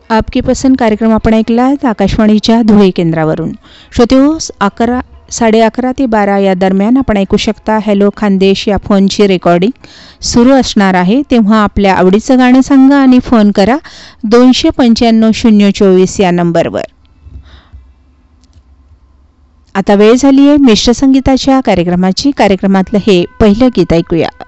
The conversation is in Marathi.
आपकी पसंद कार्यक्रम आपण ऐकला आकाशवाणीच्या धुळे केंद्रावरून. श्रोतेहो, 11:30 ते 12 या दरम्यान आपण ऐकू शकता हॅलो खानदेश या फोनची रेकॉर्डिंग सुरू असणार आहे. तेव्हा आपल्या आवडीचं गाणं सांगा आणि फोन करा 295-024 या नंबरवर. आता वेळ झाली आहे मिश्र संगीताच्या कार्यक्रमाची. कार्यक्रमातलं हे पहिलं गीत ऐकूया.